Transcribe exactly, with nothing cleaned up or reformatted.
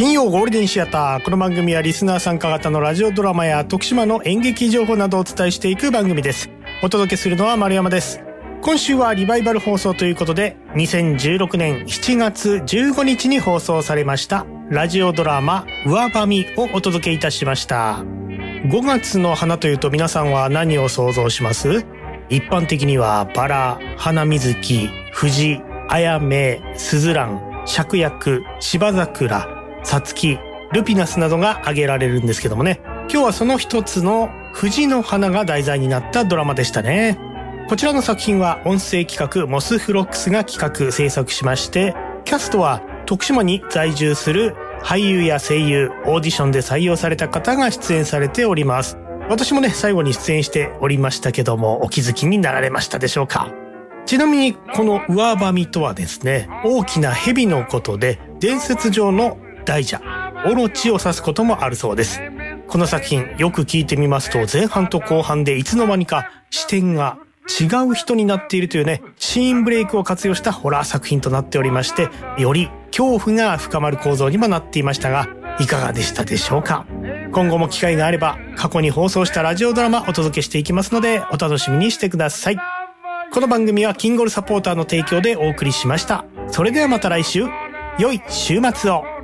金曜ゴールデンシアター。この番組はリスナー参加型のラジオドラマや徳島の演劇情報などをお伝えしていく番組です。お届けするのは丸山です。今週はリバイバル放送ということで、にせんじゅうろくねんしちがつじゅうごにちに放送されましたラジオドラマ上ばみをお届けいたしました。ごがつの花というと皆さんは何を想像します？一般的にはバラ、花水木、藤、あやめ、すずらん、芍薬、芝桜、さつき、ルピナスなどが挙げられるんですけどもね、今日はその一つの藤の花が題材になったドラマでしたね。こちらの作品は音声企画モスフロックスが企画制作しまして、キャストは徳島に在住する俳優や声優、オーディションで採用された方が出演されております。私もね、最後に出演しておりましたけども、お気づきになられましたでしょうか？ちなみにこの上ばみとはですね、大きな蛇のことで、伝説上の大蛇、オロチを指すこともあるそうです。この作品よく聞いてみますと、前半と後半でいつの間にか視点が違う人になっているというね、シーンブレイクを活用したホラー作品となっておりまして、より恐怖が深まる構造にもなっていましたが、いかがでしたでしょうか？今後も機会があれば過去に放送したラジオドラマお届けしていきますので、お楽しみにしてください。この番組はキンゴルサポーターの提供でお送りしました。それではまた来週、良い週末を。